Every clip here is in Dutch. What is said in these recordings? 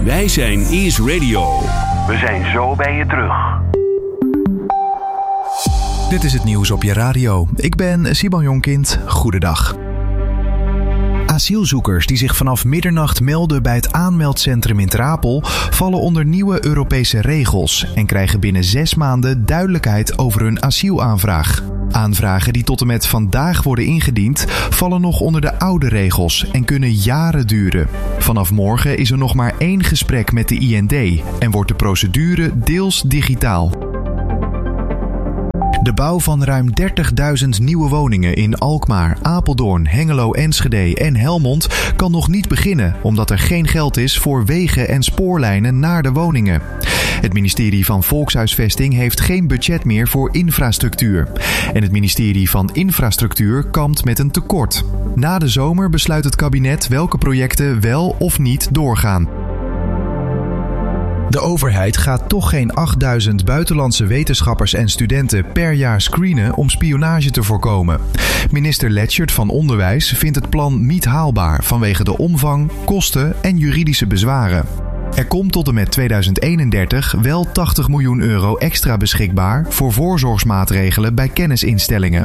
Wij zijn Ease Radio. We zijn zo bij je terug. Dit is het nieuws op je radio. Ik ben Simon Jonkind. Goedendag. Asielzoekers die zich vanaf middernacht melden bij het aanmeldcentrum in Ter Apel vallen onder nieuwe Europese regels en krijgen binnen 6 maanden duidelijkheid over hun asielaanvraag. Aanvragen die tot en met vandaag worden ingediend vallen nog onder de oude regels en kunnen jaren duren. Vanaf morgen is er nog maar 1 gesprek met de IND en wordt de procedure deels digitaal. De bouw van ruim 30.000 nieuwe woningen in Alkmaar, Apeldoorn, Hengelo, Enschede en Helmond kan nog niet beginnen, omdat er geen geld is voor wegen en spoorlijnen naar de woningen. Het ministerie van Volkshuisvesting heeft geen budget meer voor infrastructuur. En het ministerie van Infrastructuur kampt met een tekort. Na de zomer besluit het kabinet welke projecten wel of niet doorgaan. De overheid gaat toch geen 8000 buitenlandse wetenschappers en studenten per jaar screenen om spionage te voorkomen. Minister Letchert van Onderwijs vindt het plan niet haalbaar vanwege de omvang, kosten en juridische bezwaren. Er komt tot en met 2031 wel €80 miljoen extra beschikbaar voor voorzorgsmaatregelen bij kennisinstellingen.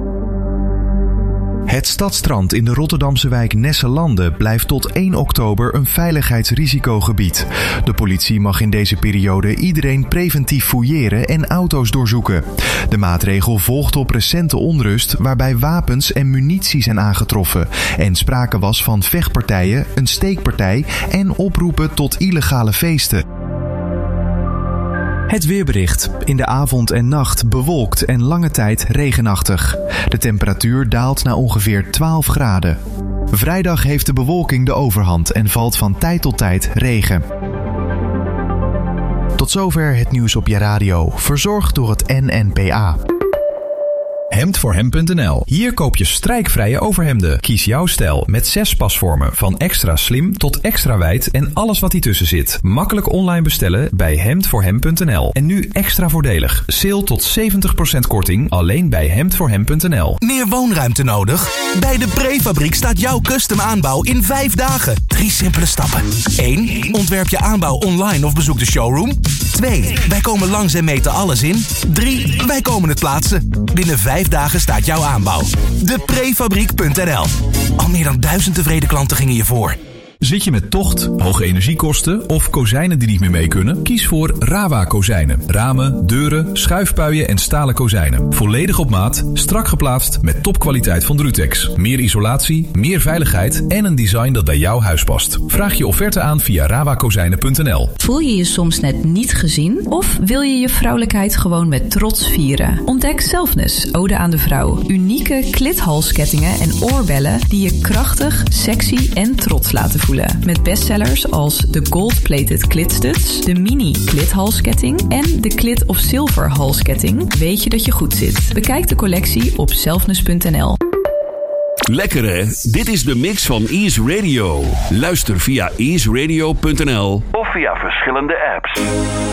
Het stadstrand in de Rotterdamse wijk Nesselande blijft tot 1 oktober een veiligheidsrisicogebied. De politie mag in deze periode iedereen preventief fouilleren en auto's doorzoeken. De maatregel volgt op recente onrust waarbij wapens en munitie zijn aangetroffen en sprake was van vechtpartijen, een steekpartij en oproepen tot illegale feesten. Het weerbericht. In de avond en nacht bewolkt en lange tijd regenachtig. De temperatuur daalt naar ongeveer 12 graden. Vrijdag heeft de bewolking de overhand en valt van tijd tot tijd regen. Tot zover het nieuws op je radio, verzorgd door het NNPA. Hemdvoorhem.nl. Hier koop je strijkvrije overhemden. Kies jouw stijl met 6 pasvormen. Van extra slim tot extra wijd en alles wat ertussen zit. Makkelijk online bestellen bij Hemdvoorhem.nl. En nu extra voordelig. Sale tot 70% korting alleen bij Hemdvoorhem.nl. Meer woonruimte nodig? Bij de Prefabriek staat jouw custom aanbouw in 5 dagen. 3 simpele stappen. 1. Ontwerp je aanbouw online of bezoek de showroom. 2. Wij komen langs en meten alles in. 3. Wij komen het plaatsen. Binnen 5 dagen staat jouw aanbouw. Deprefabriek.nl. Al meer dan 1000 tevreden klanten gingen je voor. Zit je met tocht, hoge energiekosten of kozijnen die niet meer mee kunnen? Kies voor Rawa kozijnen. Ramen, deuren, schuifpuien en stalen kozijnen. Volledig op maat, strak geplaatst met topkwaliteit van Drutex. Meer isolatie, meer veiligheid en een design dat bij jouw huis past. Vraag je offerte aan via rawakozijnen.nl. Voel je je soms net niet gezien? Of wil je je vrouwelijkheid gewoon met trots vieren? Ontdek Selfness, Ode aan de Vrouw. Unieke klithalskettingen en oorbellen die je krachtig, sexy en trots laten voelen. Met bestsellers als de gold-plated klitstuds, de mini klithalsketting en de klit of silver halsketting. Weet je dat je goed zit? Bekijk de collectie op selfness.nl. Lekker hè? Dit is de mix van Ease Radio. Luister via easeradio.nl of via verschillende apps.